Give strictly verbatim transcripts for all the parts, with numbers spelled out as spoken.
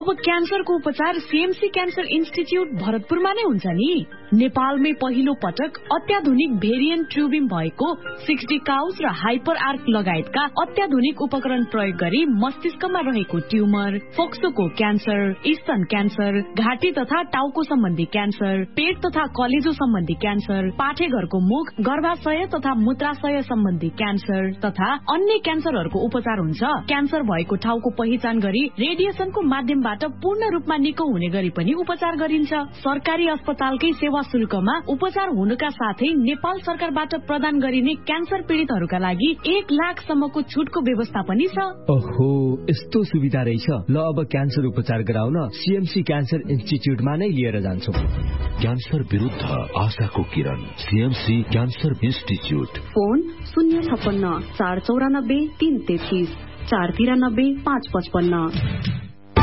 अब क्यान्सरको उपचार सीएमसी क्यान्सर इन्स्टिच्युट भरतपुरमा नै हुन्छ नि। नेपालमै पहिलो पटक अत्याधुनिक भेरिएन्ट ट्युबिम भएको सिक्सटी काउस र हाइपर आर्क लगायतका अत्याधुनिक उपकरण प्रयोग गरी मस्तिष्कमा रहेको ट्युमर, फोक्सोको क्यान्सर, स्तन क्यान्सर, घाँटी तथा टाउको सम्बन्धी क्यान्सर, पेट तथा कलेजो सम्बन्धी क्यान्सर, पाठेघरको मुख, गर्भाशय तथा मूत्राशय सम्बन्धी क्यान्सर तथा अन्य क्यान्सरहरूको उपचार हुन्छ। क्यान्सर भएको ठाउँको पहिचान गरी रेडिएसनको माध्यमबाट पूर्ण रूपमा निको हुने गरी पनि उपचार गरिन्छ। सरकारी अस्पतालकै सेवा शुल्कमा उपचार हुनुका साथै नेपाल सरकारबाट प्रदान गरिने क्यान्सर पीड़ितहरूका लागि एक लाख सम्मको छुटको व्यवस्था पनि छ। ओहो, यस्तो सुविधा रहेछ। ल अब क्यान्सर उपचार गराउन सीएमसी क्यान्सर इन्स्टिच्युटमा नै लिएर जान्छौँ। क्यान्सर विरुद्ध आशाको किरण, सीएमसी क्यान्सर इन्स्टिच्युट। फोन शून्य छप्पन्न चार चौरानब्बे तीन तेत्तीस चार तिरानब्बे पाँच पचपन्न।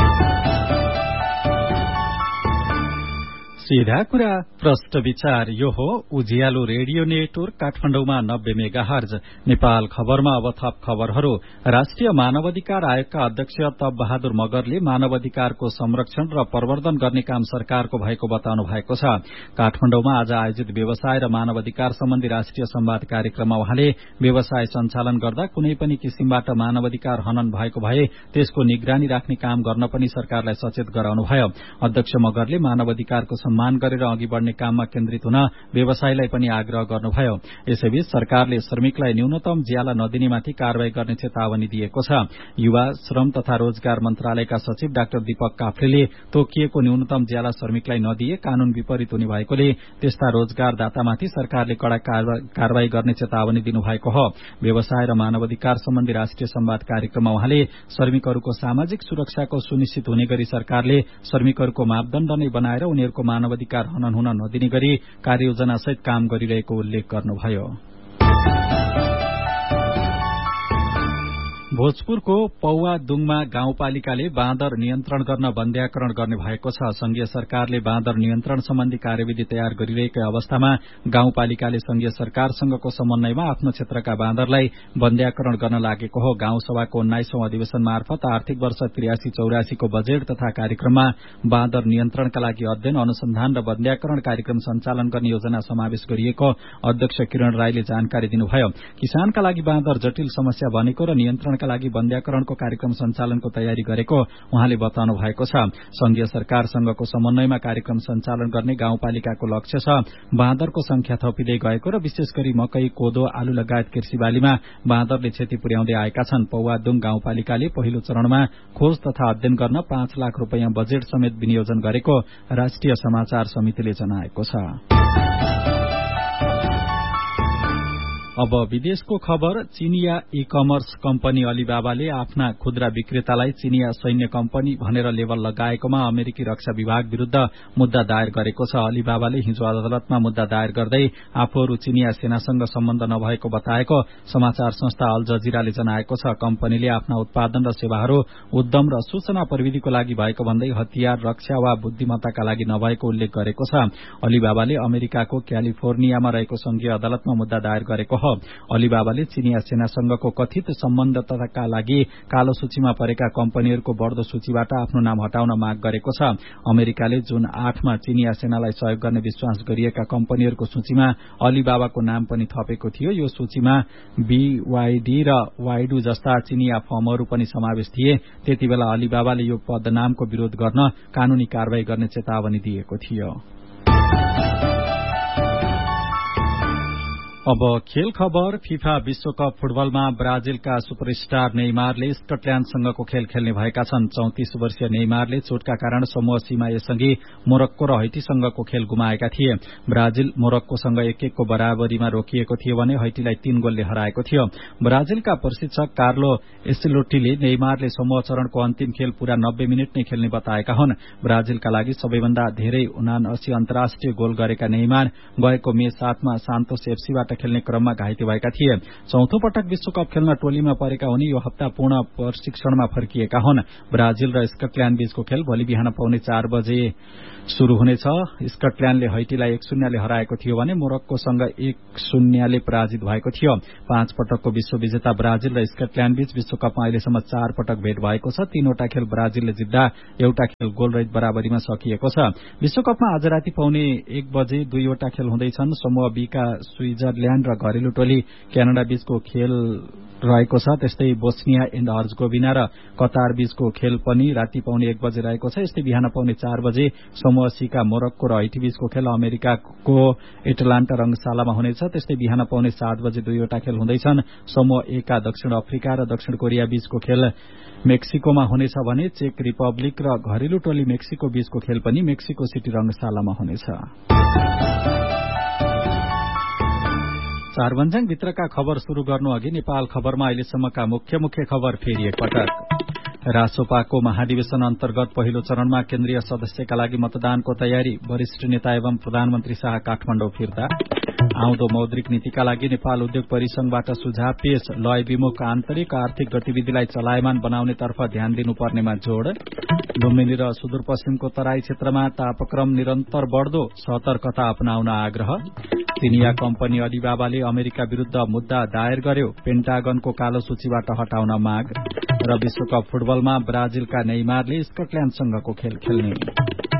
सीधा कुरा प्रश्न विचार। यो हो उज्यालो रेडियो नेटवर्क काठमाडौँमा नब्बे मेगा हर्ज। नेपाल खबरमा अब थप खबरहरू। राष्ट्रिय मानवाधिकार आयोगका अध्यक्ष तप बहादुर मगरले मानवाधिकारको संरक्षण र प्रवर्धन गर्ने काम सरकारको भएको बताउनु भएको छ। काठमाडौँमा आज आयोजित व्यवसाय र मानवाधिकार सम्बन्धी राष्ट्रिय संवाद कार्यक्रममा उहाँले व्यवसाय सञ्चालन गर्दा कुनै पनि किसिमबाट मानवाधिकार हनन भएको भए त्यसको निगरानी राख्ने काम गर्न पनि सरकारलाई सचेत गराउनुभयो। अध्यक्ष मगरले मानवाधिकारको मान गरेर अघि बढ़ने काममा केन्द्रित हुन व्यवसायलाई पनि आग्रह गर्नुभयो। यसैबीच सरकारले श्रमिकलाई न्यूनतम ज्याला नदिनेमाथि कार्यवाही गर्ने चेतावनी दिएको छ। युवा श्रम तथा रोजगार मन्त्रालयका सचिव डाक्टर दीपक काफ्लेले तोकिएको न्यूनतम ज्याला श्रमिकलाई नदिए कानून विपरीत हुने भएकोले त्यस्ता रोजगारदातामाथि सरकारले कड़ा कार्यवाही गर्ने चेतावनी दिनुभएको हो। व्यवसाय र मानवाधिकार सम्बन्धी राष्ट्रिय संवाद कार्यक्रममा उहाँले श्रमिकहरूको सामाजिक सुरक्षाको सुनिश्चित हुने गरी सरकारले श्रमिकहरूको मापदण्ड नै बनाएर उनीहरूको मानवाधिकार हनन हुन नदिने गरी कार्ययोजना सहित काम गरिरहेको उल्लेख गर्नुभयो। भोजपुरको पौवादुङमा गाउँपालिकाले बाँदर नियन्त्रण गर्न बन्ध्याकरण गर्ने भएको छ। संघीय सरकारले बाँदर नियन्त्रण सम्बन्धी कार्यविधि तयार गरिरहेकै अवस्थामा गाउँपालिकाले संघीय सरकारसँगको समन्वयमा आफ्नो क्षेत्रका बाँदरलाई बन्ध्याकरण गर्न लागेको हो। गाउँसभाको उन्नाइसौं अधिवेशन मार्फत आर्थिक वर्ष त्रियासी चौरासीको बजेट तथा कार्यक्रममा बाँदर नियन्त्रणका लागि अध्ययन, अनुसन्धान र बन्ध्याकरण कार्यक्रम सञ्चालन गर्ने योजना समावेश गरिएको अध्यक्ष किरण राईले जानकारी दिनुभयो। किसानका लागि बाँदर जटिल समस्या बनेको र नियन्त्रणका लागि बन्ध्याकरणको कार्यक्रम सञ्चालनको तयारी गरेको उहाँले बताउनु भएको छ। संघीय सरकारसँगको समन्वयमा कार्यक्रम सञ्चालन गर्ने गाउँपालिकाको लक्ष्य छ। बाँदरको संख्या थपिँदै गएको र विशेष गरी मकै, कोदो, आलु लगायत कृषि बालीमा बाँदरले क्षति पुर्याउँदै आएका छन्। पौवादुङ गाउँपालिकाले पहिलो चरणमा खोज तथा अध्ययन गर्न पाँच लाख रूपियाँ बजेट समेत विनियोजन गरेको राष्ट्रिय समाचार समितिले जनाएको छ। अब विदेशको खबर। चीनिया ई कमर्स कम्पनी अलिबाबाले आफ्ना खुद्रा विक्रेतालाई चीनिया सैन्य कम्पनी भनेर लेबल लगाएकोमा अमेरिकी रक्षा विभाग विरूद्ध मुद्दा दायर गरेको छ। अलिबाबाले हिजो अदालतमा मुद्दा दायर गर्दै आफूहरू चीनिया सेनासँग सम्बन्ध नभएको बताएको समाचार संस्था अल जजिराले जनाएको छ। कम्पनीले आफ्ना उत्पादन र सेवाहरू उद्यम र सूचना प्रविधिको लागि भएको भन्दै हतियार, रक्षा वा बुद्धिमत्ताका लागि नभएको उल्लेख गरेको छ। अलिबाबाले अमेरिकाको क्यालिफोर्नियामा रहेको संघीय अदालतमा मुद्दा दायर गरेको हो। अलिबाबाले चीनिया सेनासँगको कथित सम्बन्धका लागि कालो सूचीमा परेका कम्पनीहरूको बढ्दो सूचीबाट आफ्नो नाम हटाउन माग गरेको छ। अमेरिकाले जुन आठमा चीनिया सेनालाई सहयोग गर्ने विश्वास गरिएका कम्पनीहरूको सूचीमा अलिबाबाको नाम पनि थपेको थियो। यो सूचीमा बीवाईडी र वाइडू जस्ता चीनिया फर्महरू पनि समावेश थिए। त्यति बेला अलिबाबाले यो पदनामको विरोध गर्न कानूनी कार्यवाही गर्ने चेतावनी दिएको थियो। अब खेल खबर। फिफा विश्वकप फुटबलमा ब्राजिलका सुपरस्टार नेइमारले स्कटल्याण्डसँगको खेल खेल्ने भएका छन्। चौतिस वर्षीय नेइमारले चोटका कारण समूह सीमा यसअघि मोरक्को र हैटीसँगको खेल गुमाएका थिए। ब्राजिल मोरक्कोसँग एक एकको बराबरीमा रोकिएको थियो भने हैटीलाई तीन गोलले हराएको थियो। ब्राजिलका प्रशिक्षक कार्लो एसेलोटीले नेइमारले समूह चरणको अन्तिम खेल पूरा नब्बे मिनट नै खेल्ने बताएका हुन्। ब्राजिलका लागि सबैभन्दा धेरै उनासी अन्तर्राष्ट्रिय गोल गरेका नेइमार गएको मे सातमा सान्तोस एफसीबाट खेल्ने क्रममा घाइते भएका थिए। चौथो पटक विश्वकप खेल्न टोलीमा परेका उनी यो हप्ता पूर्ण प्रशिक्षणमा फर्किएका हुन्। ब्राजिल र स्कटल्याण्ड बीचको खेल भोलि बिहान पाउने चार बजे शुरू हुनेछ। स्कटल्याण्डले हैटीलाई एक शून्यले हराएको थियो भने मोरक्कोसँग एक शून्यले पराजित भएको थियो। पाँच पटकको विश्व विजेता ब्राजिल र स्कटल्याण्ड बीच विश्वकपमा अहिलेसम्म चार पटक भेट भएको छ। तीनवटा खेल ब्राजिलले जित्दा एउटा खेल गोलरहित बराबरीमा सकिएको छ। विश्वकपमा आज राति पाउने एक बजे दुईवटा खेल हुँदैछन्। समूह बी का स्विजरल्याण्ड र घरेलु टोली क्यानाडा बीचको खेल रहेको छ। त्यस्तै बोस्निया एण्ड हर्जगोभिना र कतार बीचको खेल पनि राति पाउने एक बजे रहेको छ। यस्तै बिहान पाउने चार बजे समूह सी का मोरक्को र हैटी बीचको खेल अमेरिकाको एटलान्टा रंगशालामा हुनेछ। त्यस्तै बिहान पाउने सात बजे दुईवटा खेल हुँदैछन्। समूह ए का दक्षिण अफ्रिका र दक्षिण कोरिया बीचको खेल मेक्सिकोमा हुनेछ भने चेक रिपब्लिक र घरेलु टोली मेक्सिको बीचको खेल पनि मेक्सिको सिटी रंगशालामा हुनेछ। चारभन्ज्याङ भित्रका खबर शुरू गर्नु अघि नेपाल खबरमा अहिलेसम्मका मुख्य मुख्य खबर फेरि एकपटक। रासोपाको महाधिवेशन अन्तर्गत पहिलो चरणमा केन्द्रीय सदस्यका लागि मतदानको तयारी। वरिष्ठ नेता एवं प्रधानमन्त्री शाह काठमाडौँ फिर्ता। आउँदो मौद्रिक नीतिका लागि नेपाल उद्योग परिसंघबाट सुझाव पेश। लय विमुख आन्तरिक आर्थिक गतिविधिलाई चलायमान बनाउनेतर्फ ध्यान दिनुपर्नेमा जोड़। लुम्बिनी र सुदूरपश्चिमको तराई क्षेत्रमा तापक्रम निरन्तर बढ्दो, सतर्कता अपनाउन आग्रह। चिनिया कम्पनी अलिबाबाले अमेरिका विरूद्ध मुद्दा दायर गर्यो। पेन्टागनको कालो सूचीबाट हटाउन माग। र विश्वकप फुटबलमा ब्राजिलका नेइमारले स्कटल्याण्डसँगको खेल खेल्ने।